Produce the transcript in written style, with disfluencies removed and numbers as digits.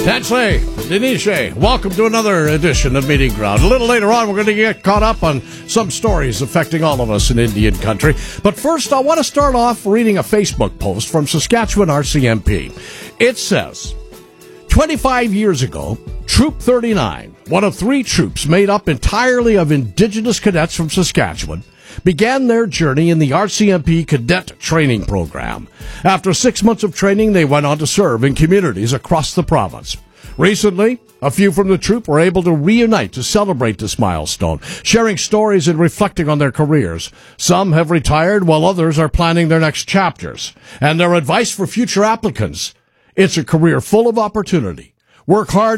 Tansei, Denishe, welcome to another edition of Meeting Ground. A little later on, we're going to get caught up on some stories affecting all of us in Indian country. But first, I want to start off reading a Facebook post from Saskatchewan RCMP. It says, 25 years ago, Troop 39, one of 3 troops made up entirely of Indigenous cadets from Saskatchewan, began their journey in the RCMP Cadet Training Program. After 6 months of training, they went on to serve in communities across the province. Recently, a few from the troop were able to reunite to celebrate this milestone, sharing stories and reflecting on their careers. Some have retired, while others are planning their next chapters. And their advice for future applicants: it's a career full of opportunity. Work hard